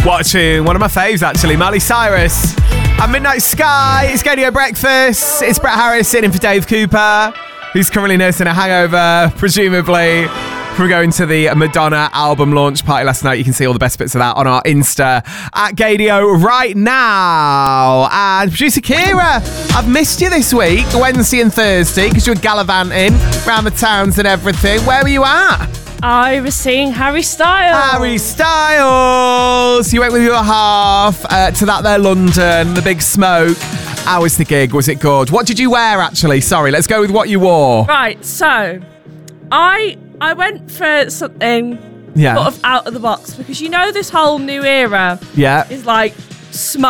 Watching one of my faves, actually, Miley Cyrus. And Midnight Sky, it's Radio Breakfast. It's Brett Harris sitting in for Dave Cooper, who's currently nursing a hangover, presumably from going to the Madonna album launch party last night. You can see all the best bits of that on our Insta at Gadio right now. And producer Kira, I've missed you this week, Wednesday and Thursday, because you were gallivanting around the towns and everything. Where were you at? I was seeing Harry Styles. Harry Styles! You went with your half to that there London, the Big Smoke. How was the gig? Was it good? What did you wear, actually? Sorry, let's go with what you wore. Right, so I went for something sort of out of the box, because you know this whole new era Yeah. is like smart.